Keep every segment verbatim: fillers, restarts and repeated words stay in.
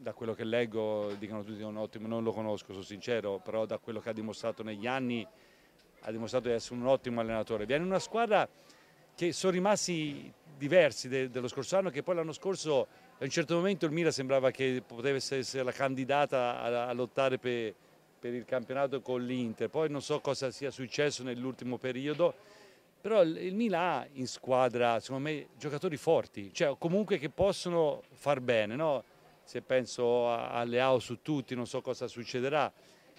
da quello che leggo dicono tutti che è un ottimo, non lo conosco, sono sincero, però da quello che ha dimostrato negli anni ha dimostrato di essere un ottimo allenatore. Viene una squadra che sono rimasti diversi de, dello scorso anno, che poi l'anno scorso a un certo momento il Milan sembrava che potesse essere la candidata a, a lottare per, per il campionato con l'Inter, poi non so cosa sia successo nell'ultimo periodo, però il, il Milan ha in squadra secondo me giocatori forti, cioè comunque che possono far bene, no? Se penso a, a Leao su tutti non so cosa succederà.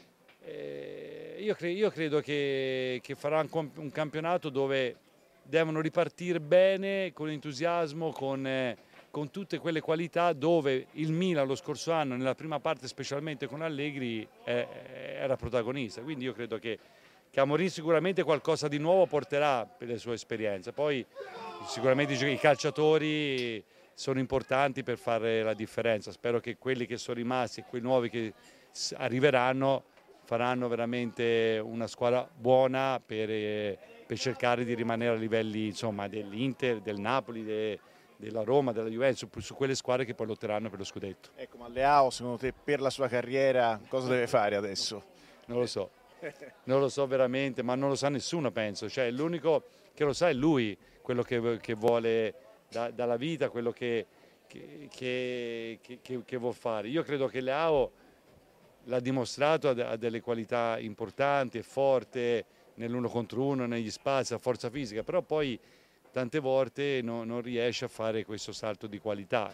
Eh, io, cre io credo che, che farà un, un campionato dove devono ripartire bene, con entusiasmo, con, eh, con tutte quelle qualità dove il Milan lo scorso anno, nella prima parte specialmente con Allegri, eh, era protagonista. Quindi io credo che, che Amorim sicuramente qualcosa di nuovo porterà per le sue esperienze. Poi sicuramente i calciatori sono importanti per fare la differenza. Spero che quelli che sono rimasti e quei nuovi che arriveranno faranno veramente una squadra buona per, eh, per cercare di rimanere a livelli dell'Inter, del Napoli, de, della Roma, della Juventus, su, su quelle squadre che poi lotteranno per lo scudetto. Ecco, ma Leao secondo te per la sua carriera cosa deve fare adesso? Non lo so, non lo so veramente, ma non lo sa nessuno penso, cioè l'unico che lo sa è lui, quello che, che vuole da, dalla vita, quello che, che, che, che, che vuol fare. Io credo che Leao l'ha dimostrato, ha delle qualità importanti, è forte nell'uno contro uno, negli spazi, ha forza fisica, però poi tante volte no, non riesce a fare questo salto di qualità.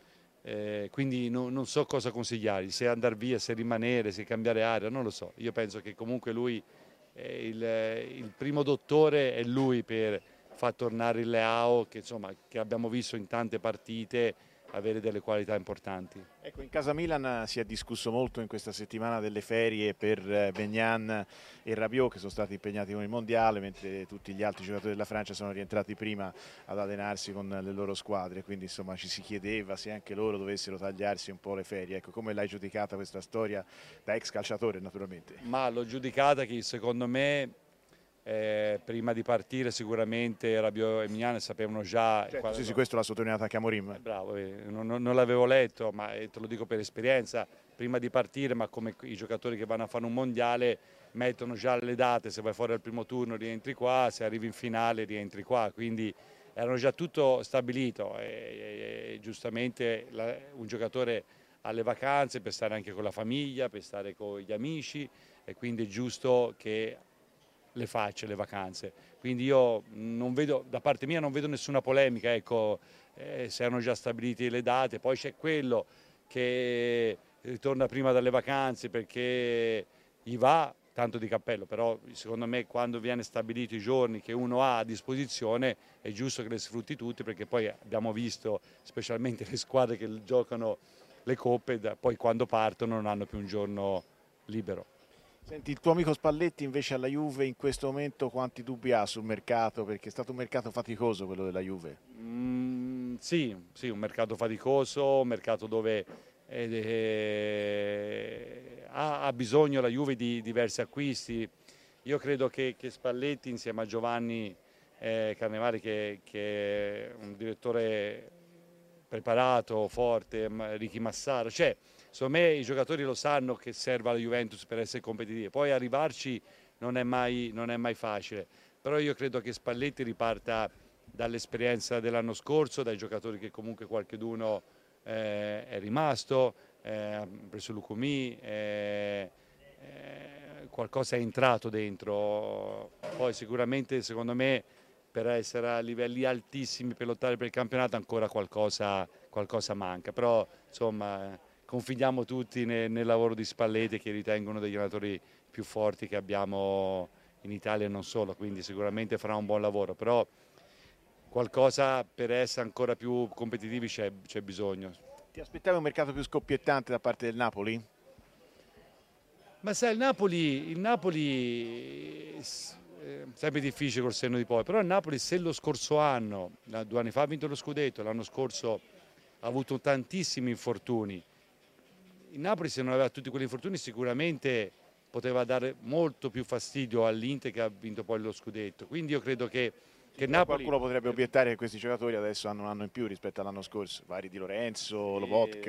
Eh, quindi no, non so cosa consigliargli, se andare via, se rimanere, se cambiare area, non lo so. Io penso che comunque lui, eh, il, il primo dottore è lui per far tornare il Leao, che, insomma, che abbiamo visto in tante partite, avere delle qualità importanti. Ecco, in casa Milan si è discusso molto in questa settimana delle ferie per Maignan e Rabiot che sono stati impegnati con il mondiale, mentre tutti gli altri giocatori della Francia sono rientrati prima ad allenarsi con le loro squadre, quindi insomma ci si chiedeva se anche loro dovessero tagliarsi un po' le ferie. Ecco, come l'hai giudicata questa storia da ex calciatore naturalmente? Ma l'ho giudicata che secondo me Eh, prima di partire sicuramente Rabiot e Maignan sapevano già, certo, quando... sì, sì, questo l'ha sottolineato anche Amorim. Eh, bravo, eh, non, non l'avevo letto, ma eh, te lo dico per esperienza, prima di partire, ma come i giocatori che vanno a fare un mondiale mettono già le date, se vai fuori al primo turno rientri qua, se arrivi in finale rientri qua, quindi erano già tutto stabilito e, e, e giustamente la, un giocatore ha le vacanze per stare anche con la famiglia, per stare con gli amici e quindi è giusto che le facce, le vacanze. Quindi io non vedo, da parte mia non vedo nessuna polemica, ecco, eh, se erano già stabilite le date, poi c'è quello che ritorna prima dalle vacanze perché gli va, tanto di cappello, però secondo me quando viene stabilito i giorni che uno ha a disposizione è giusto che le sfrutti tutti perché poi abbiamo visto specialmente le squadre che giocano le coppe, poi quando partono non hanno più un giorno libero. Senti, il tuo amico Spalletti invece alla Juve in questo momento quanti dubbi ha sul mercato? Perché è stato un mercato faticoso quello della Juve. Mm, sì, sì, un mercato faticoso, un mercato dove eh, eh, ha, ha bisogno la Juve di diversi acquisti. Io credo che, che Spalletti insieme a Giovanni eh, Carnevali, che, che è un direttore preparato, forte, Ricky Massaro, cioè secondo me i giocatori lo sanno che serve alla Juventus per essere competitivi, poi arrivarci non è mai, non è mai facile, però io credo che Spalletti riparta dall'esperienza dell'anno scorso, dai giocatori che comunque qualcheduno eh, è rimasto, eh, ha preso Lucumí, eh, eh, qualcosa è entrato dentro, poi sicuramente secondo me per essere a livelli altissimi per lottare per il campionato ancora qualcosa, qualcosa manca, però insomma confidiamo tutti nel, nel lavoro di Spalletti che ritengo uno degli allenatori più forti che abbiamo in Italia e non solo, quindi sicuramente farà un buon lavoro, però qualcosa per essere ancora più competitivi c'è bisogno. Ti aspettavi un mercato più scoppiettante da parte del Napoli? Ma sai, il Napoli, il Napoli è sempre difficile col senno di poi, però il Napoli se lo scorso anno, due anni fa ha vinto lo scudetto, l'anno scorso ha avuto tantissimi infortuni, il Napoli se non aveva tutti quegli infortuni sicuramente poteva dare molto più fastidio all'Inter che ha vinto poi lo scudetto, quindi io credo che, che Napoli... Qualcuno potrebbe obiettare che questi giocatori adesso hanno un anno in più rispetto all'anno scorso, vari Di Lorenzo, Eh, Lobotka.